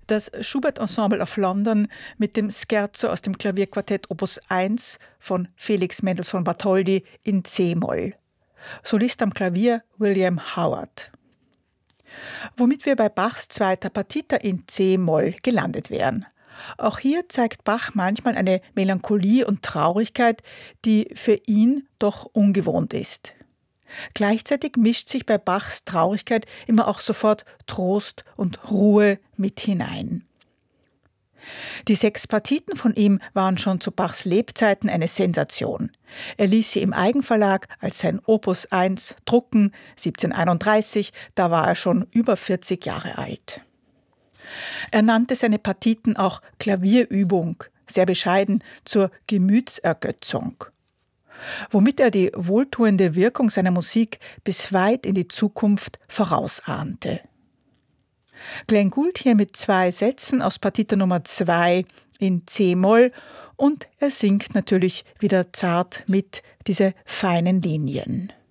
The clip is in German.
Das Schubert-Ensemble of London mit dem Scherzo aus dem Klavierquartett Opus 1 von Felix Mendelssohn Bartholdy in C-Moll. Solist am Klavier William Howard. Womit wir bei Bachs zweiter Partita in C-Moll gelandet wären. Auch hier zeigt Bach manchmal eine Melancholie und Traurigkeit, die für ihn doch ungewohnt ist. Gleichzeitig mischt sich bei Bachs Traurigkeit immer auch sofort Trost und Ruhe mit hinein. Die 6 Partiten von ihm waren schon zu Bachs Lebzeiten eine Sensation. Er ließ sie im Eigenverlag als sein Opus 1 drucken, 1731, da war er schon über 40 Jahre alt. Er nannte seine Partiten auch Klavierübung, sehr bescheiden, zur Gemütsergötzung, womit er die wohltuende Wirkung seiner Musik bis weit in die Zukunft vorausahnte. Glenn Gould hier mit 2 Sätzen aus Partita Nummer 2 in C-Moll und er singt natürlich wieder zart mit, diese feinen Linien.